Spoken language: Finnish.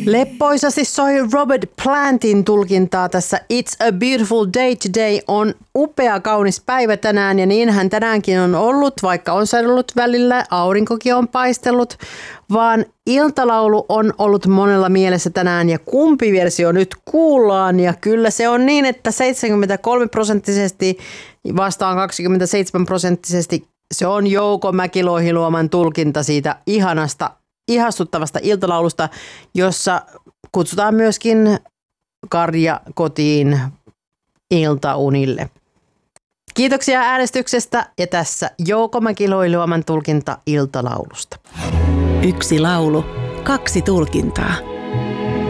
Leppoisasti soi Robert Plantin tulkintaa tässä It's a Beautiful Day Today. On upea kaunis päivä tänään ja niinhän tänäänkin on ollut, vaikka on sadellut välillä, aurinkokin on paistellut, vaan iltalaulu on ollut monella mielessä tänään ja kumpi versio nyt kuullaan ja kyllä se on niin, että 73% vastaan 27% se on Jouko Mäki-Lohiluoman tulkinta siitä ihastuttavasta iltalaulusta, jossa kutsutaan myöskin Karja kotiin iltaunille. Kiitoksia äänestyksestä ja tässä Jouko Mäki-Lohiluoman tulkinta iltalaulusta. Yksi laulu, kaksi tulkintaa.